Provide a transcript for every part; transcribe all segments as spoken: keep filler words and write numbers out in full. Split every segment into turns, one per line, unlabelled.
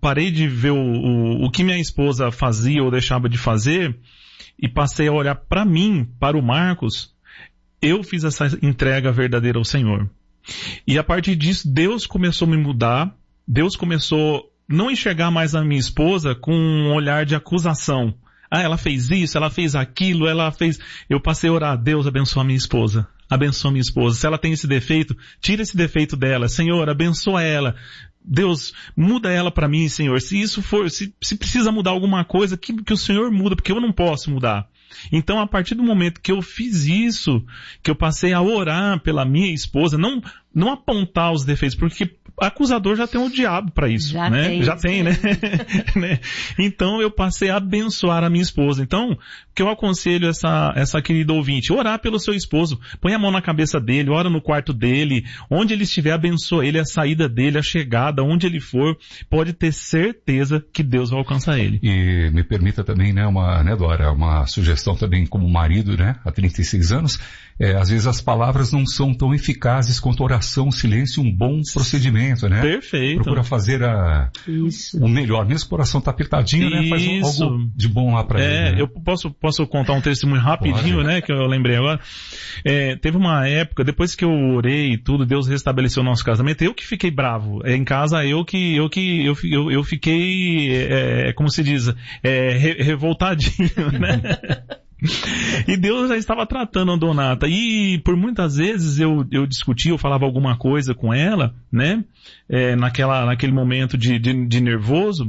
parei de ver o, o, o que minha esposa fazia ou deixava de fazer e passei a olhar para mim, para o Marcos, eu fiz essa entrega verdadeira ao Senhor. E a partir disso, Deus começou a me mudar, Deus começou a não enxergar mais a minha esposa com um olhar de acusação. Ah, ela fez isso, ela fez aquilo, ela fez... Eu passei a orar, Deus abençoa a minha esposa. Abençoa minha esposa. Se ela tem esse defeito, tira esse defeito dela. Senhor, abençoa ela. Deus, muda ela para mim, Senhor. Se isso for, se, se precisa mudar alguma coisa, que, que o Senhor muda, porque eu não posso mudar. Então, a partir do momento que eu fiz isso, que eu passei a orar pela minha esposa, não, não apontar os defeitos, porque acusador já tem um diabo para isso,
já
né?
Tem,
já tem, né? né? Então eu passei a abençoar a minha esposa. Então, o que eu aconselho essa, essa querida ouvinte, orar pelo seu esposo, põe a mão na cabeça dele, ora no quarto dele, onde ele estiver, abençoa ele, a saída dele, a chegada, onde ele for, pode ter certeza que Deus vai alcançar ele.
E me permita também, né, uma, né, Dora, uma sugestão também como marido, né, há trinta e seis anos, é, às vezes as palavras não são tão eficazes quanto oração, silêncio, um bom procedimento, né?
Perfeito.
Procura fazer a,
Isso.
o melhor, mesmo que o coração tá apertadinho, né? Faz um, algo de bom lá pra
é,
ele. Né?
Eu posso, posso contar um testemunho rapidinho,
Pode.
né, que eu lembrei agora. É, teve uma época, depois que eu orei e tudo, Deus restabeleceu o nosso casamento, eu que fiquei bravo. É, em casa, eu que, eu que, eu, eu, eu fiquei, é, como se diz, é, re, revoltadinho, né? E Deus já estava tratando a Donata. E por muitas vezes eu, eu discutia, eu falava alguma coisa com ela, né? É, naquela, naquele momento de, de, de nervoso.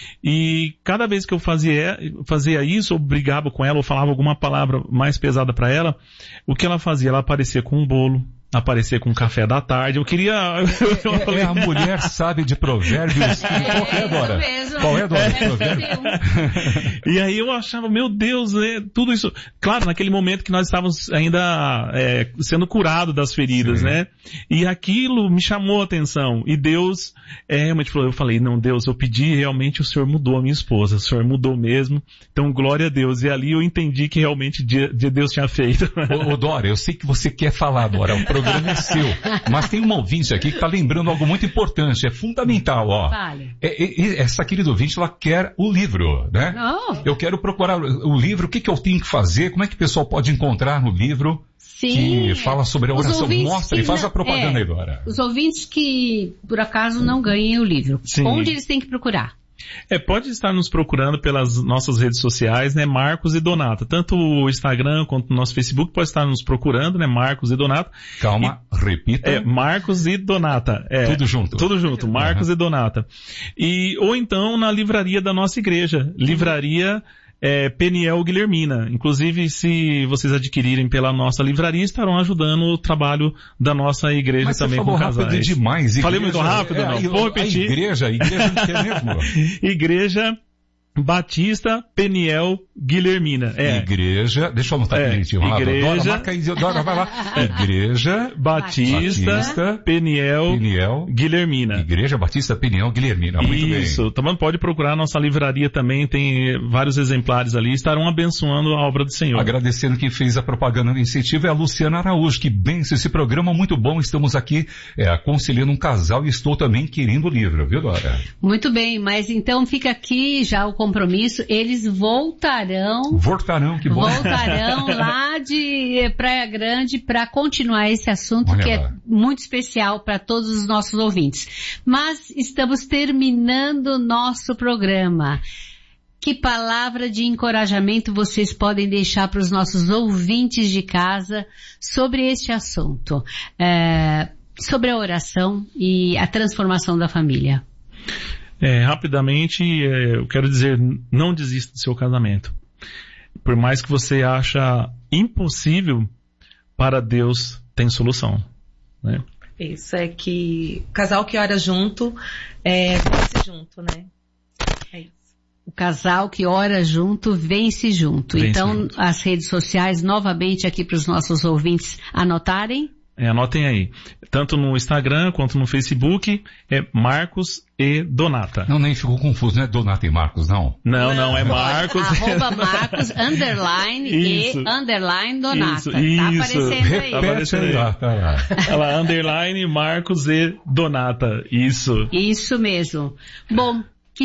E cada vez que eu fazia, fazia isso, eu brigava com ela, ou falava alguma palavra mais pesada para ela, o que ela fazia? Ela aparecia com um bolo, aparecer com um café da tarde. Eu queria...
É, é a mulher sabe de provérbios.
É,
Qual é, Dora?
mesmo.
Qual é, Dora?
É,
de provérbios?
E aí eu achava, meu Deus, é, tudo isso... Claro, naquele momento que nós estávamos ainda é, sendo curados das feridas, Sim. né? E aquilo me chamou a atenção. E Deus é, realmente falou, eu falei, não, Deus, eu pedi, realmente o Senhor mudou a minha esposa. O Senhor mudou mesmo. Então, glória a Deus. E ali eu entendi que realmente de, de Deus tinha feito.
Ô, ô, Dora, eu sei que você quer falar, Dora. O programa é seu. Mas tem uma ouvinte aqui que está lembrando algo muito importante. É fundamental, ó.
Vale.
É, é, essa querida ouvinte, ela quer o livro, né?
Não.
Eu quero procurar o livro. O que, que eu tenho que fazer? Como é que o pessoal pode encontrar no livro?
Sim.
Que fala sobre a oração. Mostra e faz
não,
a propaganda
é,
aí, Dora.
Os ouvintes que, por acaso, não ganhem o livro.
Sim.
Onde eles têm que procurar?
É, pode estar nos procurando pelas nossas redes sociais, né, Marcos e Donata. Tanto o Instagram quanto o nosso Facebook pode estar nos procurando, né, Marcos e Donata.
Calma, e, repita.
É, Marcos e Donata. É,
tudo junto.
Tudo junto, Marcos uhum. e Donata. E, ou então na livraria da nossa igreja, livraria é, Peniel Guilhermina. Inclusive, se vocês adquirirem pela nossa livraria, estarão ajudando o trabalho da nossa igreja. Mas também com casais.
Rápido demais. Igreja,
Falei muito rápido,
é,
não.
A,
Vou repetir.
A igreja, a igreja não quer mesmo.
Igreja Batista Peniel Guilhermina. É.
Igreja, deixa eu anotar aqui
é.
direitinho.
Igreja,
Dora, marca aí, Dora, vai lá. Igreja
Batista, Batista Peniel,
Peniel
Guilhermina.
Igreja Batista Peniel Guilhermina. Muito
Isso. Bem. Também pode procurar a nossa livraria também, tem vários exemplares ali, estarão abençoando a obra do Senhor.
Agradecendo quem fez a propaganda do incentivo é a Luciana Araújo, que benção esse programa muito bom. Estamos aqui é, aconselhando um casal e estou também querendo o livro, viu, Dora?
Muito bem, mas então fica aqui já o compromisso, eles voltarão,
voltarão, que bom.
voltarão lá de Praia Grande para continuar esse assunto. Olha que lá. É muito especial para todos os nossos ouvintes. Mas estamos terminando o nosso programa. Que palavra de encorajamento vocês podem deixar para os nossos ouvintes de casa sobre este assunto, é, sobre a oração e a transformação da família?
É, rapidamente, é, eu quero dizer, não desista do seu casamento. Por mais que você acha impossível, para Deus tem solução, né?
Isso, é que o casal que ora junto, é, vence junto, né? É isso.
O casal que ora junto, vence junto. Vence então, junto. As redes sociais, novamente aqui para os nossos ouvintes anotarem.
É, anotem aí. Tanto no Instagram quanto no Facebook, é Marcos e Donata.
Não, nem ficou confuso, não é Donata e Marcos, não?
Não, não, é Marcos.
Arroba Marcos, underline
isso.
e underline Donata.
Isso,
tá
isso.
aparecendo aí.
Tá aparecendo aí. Lá, tá lá. Ela, underline Marcos e Donata. Isso.
Isso mesmo. Bom,